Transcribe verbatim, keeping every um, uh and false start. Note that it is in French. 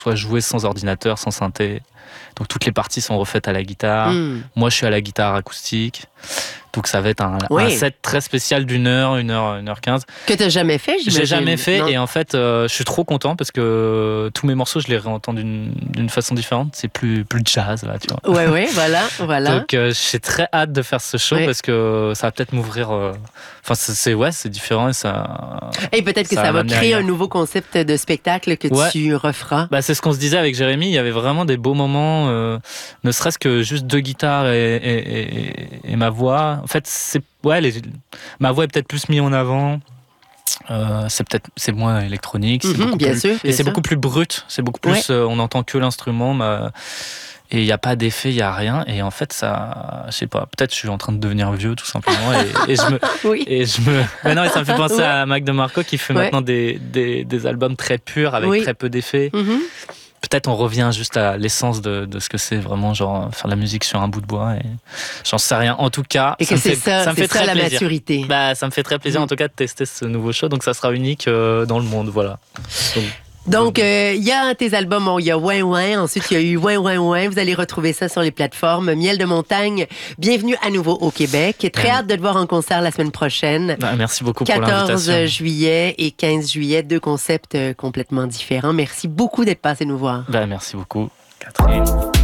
soit joué sans ordinateur, sans synthé. Donc toutes les parties sont refaites à la guitare. Mm. Moi, je suis à la guitare acoustique. Donc ça va être un, oui. un set très spécial d'une heure, une heure, une heure quinze. Que t'as jamais fait, j'imagine. J'ai jamais fait non. Et en fait, euh, je suis trop content parce que tous mes morceaux, je les réentends d'une, d'une façon différente. C'est plus, plus jazz, là, tu vois. Ouais, ouais, voilà, voilà. Donc euh, j'ai très hâte de faire ce show ouais. parce que ça va peut-être m'ouvrir... Euh... Enfin, c'est, c'est, ouais, c'est différent et ça... Et peut-être que ça, ça va créer un nouveau concept de spectacle que ouais. tu referas. Bah, c'est ce qu'on se disait avec Jérémy. Il y avait vraiment des beaux moments, euh, ne serait-ce que juste deux guitares et, et, et, et ma voix. En fait, c'est, ouais, les, ma voix est peut-être plus mise en avant. Euh, c'est peut-être c'est moins électronique. C'est mmh, bien plus, sûr. Bien et c'est sûr. beaucoup plus brut. C'est beaucoup plus. Ouais. Euh, on n'entend que l'instrument. Ma, Et il n'y a pas d'effet, il n'y a rien. Et en fait, ça, je sais pas, peut-être je suis en train de devenir vieux, tout simplement. Et, et je me. oui. Et je me... Mais non, ça me fait penser ouais. à Mac DeMarco qui fait ouais. maintenant des, des, des albums très purs avec oui. très peu d'effets. Mm-hmm. Peut-être on revient juste à l'essence de, de ce que c'est vraiment, genre faire de la musique sur un bout de bois. Et j'en sais rien. En tout cas, et ça que me c'est fait, ça, ça me c'est fait ça très la plaisir. Maturité. Bah, ça me fait très plaisir mm. en tout cas de tester ce nouveau show. Donc ça sera unique euh, dans le monde, voilà. Donc, Donc, il euh, y a tes albums, il y a Ouin Ouin, ensuite il y a eu Ouin Ouin Ouin, vous allez retrouver ça sur les plateformes. Miel de montagne, bienvenue à nouveau au Québec. Très hâte de te voir en concert la semaine prochaine. Bah, merci beaucoup pour l'invitation. quatorze juillet et quinze juillet, deux concepts complètement différents. Merci beaucoup d'être passé nous voir. Bah, merci beaucoup, Catherine.